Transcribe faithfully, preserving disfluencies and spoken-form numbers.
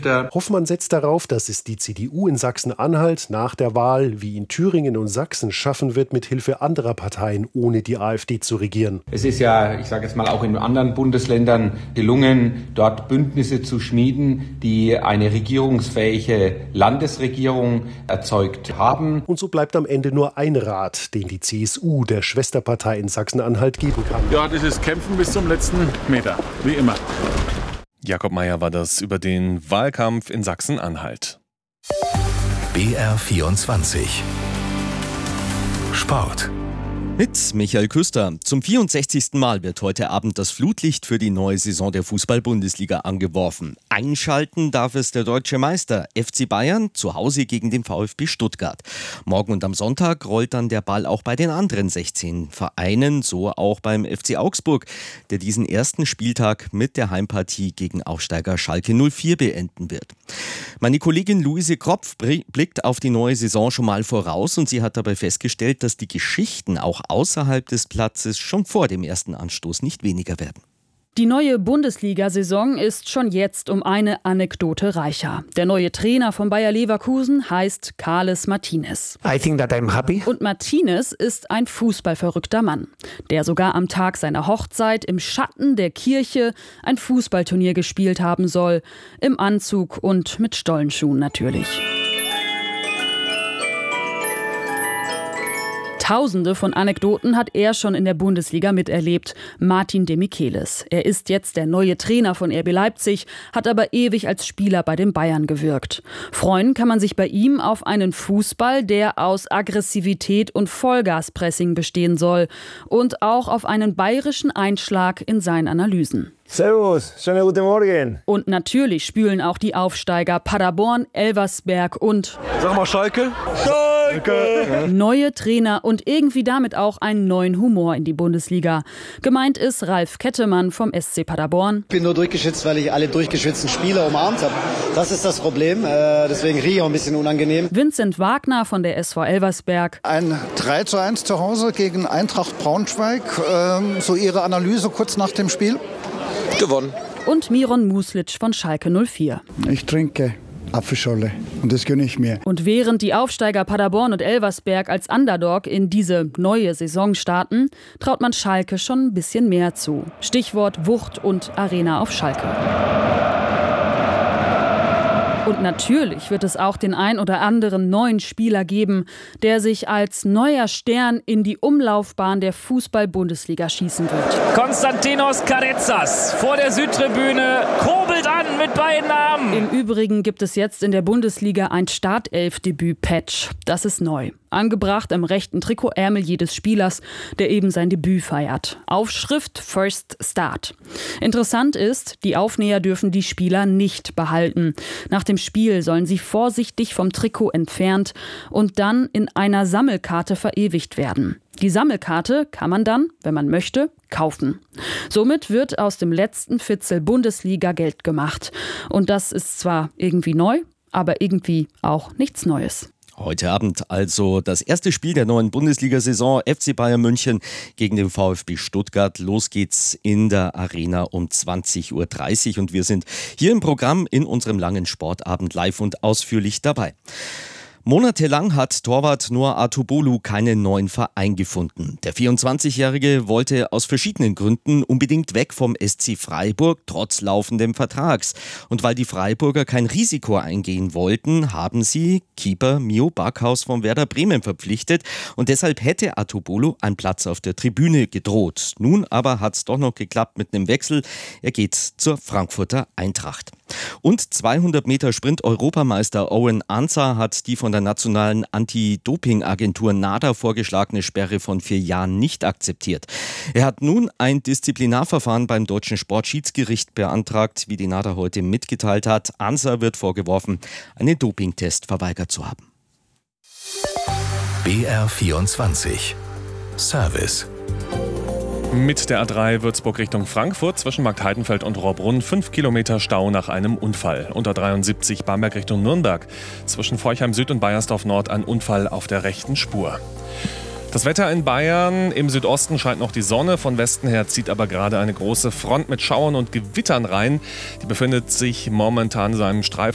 Richter. Hoffmann setzt darauf, dass es die C D U in Sachsen-Anhalt nach der Wahl wie in Thüringen und Sachsen schaffen wird, mit Hilfe anderer Parteien ohne die AfD zu regieren. Es ist ja, ich sage jetzt mal, auch in anderen Bundesländern gelungen, dort Bündnisse zu schmieden, die eine regierungsfähige Landesregierung erzeugt haben. Und so bleibt am Ende nur ein Rat, den die C S U der Schwesterpartei in Sachsen-Anhalt geben kann. Ja, das ist Kämpfen bis zum letzten Meter, wie immer. Jakob Mayer war das über den Wahlkampf in Sachsen-Anhalt. B R vierundzwanzig Sport. Mit Michael Küster. Zum vierundsechzigsten Mal wird heute Abend das Flutlicht für die neue Saison der Fußball-Bundesliga angeworfen. Einschalten darf es der deutsche Meister F C Bayern zu Hause gegen den VfB Stuttgart. Morgen und am Sonntag rollt dann der Ball auch bei den anderen sechzehn Vereinen, so auch beim F C Augsburg, der diesen ersten Spieltag mit der Heimpartie gegen Aufsteiger Schalke null vier beenden wird. Meine Kollegin Luise Kropf blickt auf die neue Saison schon mal voraus und sie hat dabei festgestellt, dass die Geschichten auch außerhalb des Platzes schon vor dem ersten Anstoß nicht weniger werden. Die neue Bundesliga-Saison ist schon jetzt um eine Anekdote reicher. Der neue Trainer von Bayer Leverkusen heißt Carles Martinez. I think that I'm happy. Und Martinez ist ein fußballverrückter Mann, der sogar am Tag seiner Hochzeit im Schatten der Kirche ein Fußballturnier gespielt haben soll. Im Anzug und mit Stollenschuhen natürlich. Tausende von Anekdoten hat er schon in der Bundesliga miterlebt. Martin Demichelis. Er ist jetzt der neue Trainer von R B Leipzig, hat aber ewig als Spieler bei den Bayern gewirkt. Freuen kann man sich bei ihm auf einen Fußball, der aus Aggressivität und Vollgaspressing bestehen soll. Und auch auf einen bayerischen Einschlag in seinen Analysen. Servus, schönen guten Morgen. Und natürlich spülen auch die Aufsteiger Paderborn, Elversberg und... Sag mal Schalke. Schalke! Neue Trainer und irgendwie damit auch einen neuen Humor in die Bundesliga. Gemeint ist Ralf Kettemann vom S C Paderborn. Ich bin nur durchgeschwitzt, weil ich alle durchgeschwitzten Spieler umarmt habe. Das ist das Problem, äh, deswegen rieche ich auch ein bisschen unangenehm. Vincent Wagner von der S V Elversberg. Ein drei zu eins zu Hause gegen Eintracht Braunschweig. Ähm, so Ihre Analyse kurz nach dem Spiel? Gewonnen. Und Miron Muslic von Schalke null vier. Ich trinke Apfelschorle und das gönne ich mir. Und während die Aufsteiger Paderborn und Elversberg als Underdog in diese neue Saison starten, traut man Schalke schon ein bisschen mehr zu. Stichwort Wucht und Arena auf Schalke. Und natürlich wird es auch den ein oder anderen neuen Spieler geben, der sich als neuer Stern in die Umlaufbahn der Fußball-Bundesliga schießen wird. Konstantinos Karezas vor der Südtribüne kurbelt an mit beiden Armen. Im Übrigen gibt es jetzt in der Bundesliga ein Startelf-Debüt-Patch. Das ist neu. Angebracht am rechten Trikotärmel jedes Spielers, der eben sein Debüt feiert. Aufschrift First Start. Interessant ist, die Aufnäher dürfen die Spieler nicht behalten. Nach dem Spiel sollen sie vorsichtig vom Trikot entfernt und dann in einer Sammelkarte verewigt werden. Die Sammelkarte kann man dann, wenn man möchte, kaufen. Somit wird aus dem letzten Fitzel Bundesliga Geld gemacht. Und das ist zwar irgendwie neu, aber irgendwie auch nichts Neues. Heute Abend also das erste Spiel der neuen Bundesliga-Saison. F C Bayern München gegen den VfB Stuttgart. Los geht's in der Arena um zwanzig Uhr dreißig und wir sind hier im Programm in unserem langen Sportabend live und ausführlich dabei. Monatelang hat Torwart Noah Artubolu keinen neuen Verein gefunden. Der vierundzwanzigjährige wollte aus verschiedenen Gründen unbedingt weg vom S C Freiburg, trotz laufendem Vertrags. Und weil die Freiburger kein Risiko eingehen wollten, haben sie Keeper Mio Backhaus von Werder Bremen verpflichtet. Und deshalb hätte Artubolu ein Platz auf der Tribüne gedroht. Nun aber hat es doch noch geklappt mit einem Wechsel. Er geht zur Frankfurter Eintracht. Und zweihundert Meter Sprint-Europameister Owen Ansah hat die von der nationalen Anti-Doping-Agentur NADA vorgeschlagene Sperre von vier Jahren nicht akzeptiert. Er hat nun ein Disziplinarverfahren beim deutschen Sportschiedsgericht beantragt, wie die NADA heute mitgeteilt hat. Ansah wird vorgeworfen, einen Dopingtest verweigert zu haben. B R vierundzwanzig Service. Mit der A drei Würzburg Richtung Frankfurt zwischen Marktheidenfeld und Rohrbrunn fünf Kilometer Stau nach einem Unfall. Unter dreiundsiebzig Bamberg Richtung Nürnberg. Zwischen Forchheim Süd und Baiersdorf Nord ein Unfall auf der rechten Spur. Das Wetter in Bayern. Im Südosten scheint noch die Sonne. Von Westen her zieht aber gerade eine große Front mit Schauern und Gewittern rein. Die befindet sich momentan in seinem Streifen